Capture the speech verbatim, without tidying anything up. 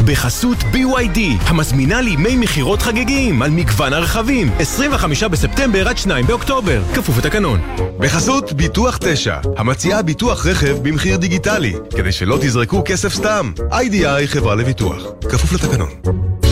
בחסות בי וואי די, המזמינה לימי מחירות חגיגיים על מגוון הרכבים, עשרים וחמישה בספטמבר עד שניים באוקטובר, כפוף לתקנון. בחסות ביטוח תשע, המציעה ביטוח רכב במחיר דיגיטלי, כדי שלא תזרקו כסף סתם. איי די איי חברה לביטוח, כפוף לתקנון.